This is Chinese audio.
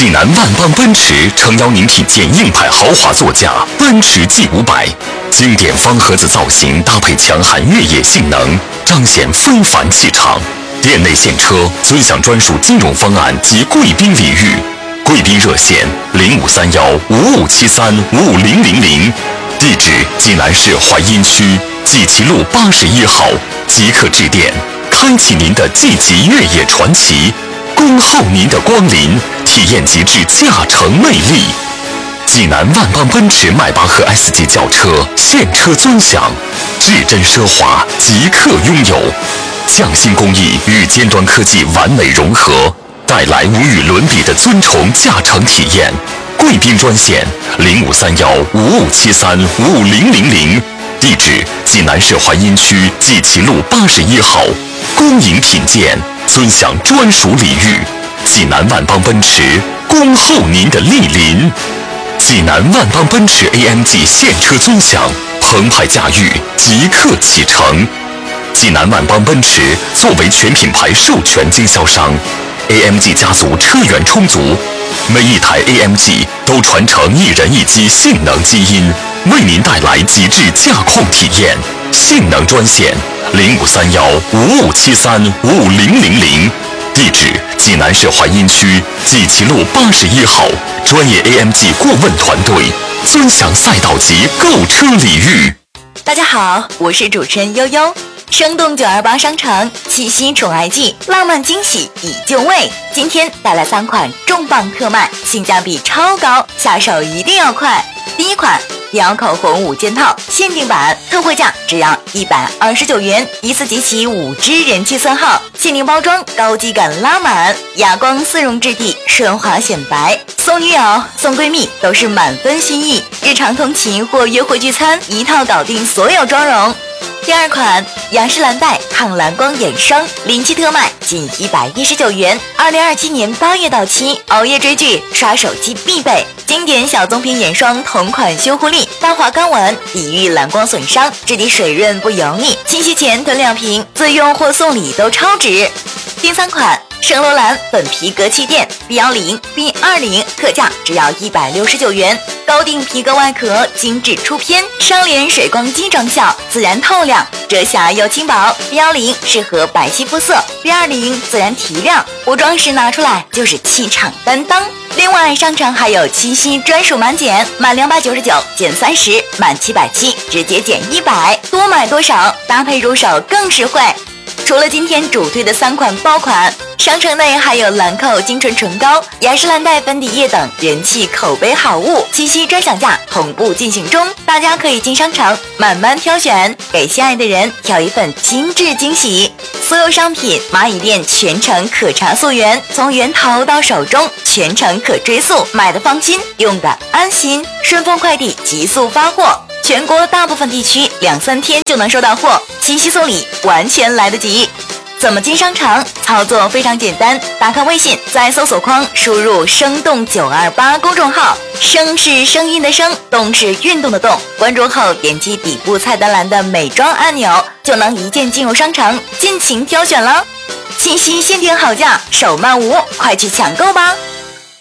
济南万邦奔驰诚邀您品鉴硬派豪华座驾奔驰 G500，经典方盒子造型搭配强悍越野性能，彰显非凡气场。店内现车尊享专属金融方案及贵宾礼遇，贵宾热线053155735500，地址济南市淮阴区济齐路81号，即刻致电，开启您的 G 级越野传奇，恭候您的光临，体验极致驾乘魅力。济南万邦奔驰迈巴赫 S 级轿车现车尊享，至臻奢华即刻拥有，匠心工艺与尖端科技完美融合，带来无与伦比的尊崇驾乘体验。贵宾专线053155735500，地址济南市淮阴区济齐路81号，恭迎品鉴，尊享专属礼遇。济南万邦奔驰恭候您的莅临。济南万邦奔驰 AMG 现车尊享，澎湃驾驭即刻启程。济南万邦奔驰作为全品牌授权经销商， AMG 家族车源充足，每一台 AMG 都传承一人一机性能基因，为您带来极致驾控体验。性能专线053155735500，地址济南市淮阴区济齐路81号，专业 AMG 顾问团队，尊享赛道级购车礼遇。 大家好，我是主持人悠悠。生动928商城七夕宠爱季，浪漫惊喜已就位。今天带来3款重磅特卖，性价比超高，下手一定要快。第一款迪奥口红5件套限定版，特惠价只要129元，一次集齐5支人气色号，限定包装，高级感拉满，哑光丝绒质地，顺滑显白。送女友送闺蜜都是满分心意，日常通勤或约会聚餐，一套搞定所有妆容。第二款雅诗兰黛抗蓝光眼霜临期特卖，仅119元，2027年8月到期，熬夜追剧刷手机必备。经典小棕瓶眼霜同款修护力，大滑刚稳，抵御蓝光损伤，质地水润不油腻，清洗前囤2瓶，自用或送礼都超值。第3款圣罗兰粉皮革气垫 B10、B20，特价只要169元，高定皮革外壳，精致出片，双联水光肌装效，自然透亮，遮瑕又轻薄。B10适合白皙肤色， B20自然提亮，补妆时拿出来就是气场担当。另外，商城还有七夕专属满减，满299减30，满770直接减100，多买多少，搭配入手更实惠。除了今天主推的3款爆款，商城内还有兰蔻精纯唇膏、雅诗兰黛粉底液等人气口碑好物，七夕专享价同步进行中，大家可以进商场慢慢挑选，给心爱的人挑一份精致惊喜。所有商品蚂蚁店全程可查溯源，从源头到手中全程可追溯，买的放心，用的安心。顺丰快递急速发货，全国大部分地区2-3天就能收到货，七夕送礼完全来得及。怎么进商场？操作非常简单，打开微信，在搜索框输入生动928公众号，声是声音的声，动是运动的动，关注后点击底部菜单栏的美妆按钮，就能一键进入商城，尽情挑选了。七夕限定好价，手慢无，快去抢购吧！